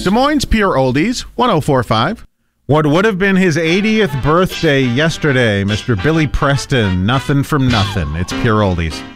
Des Moines Pure Oldies, 104.5. What would have been his 80th birthday yesterday, Mr. Billy Preston. Nothing from nothing. It's Pure Oldies.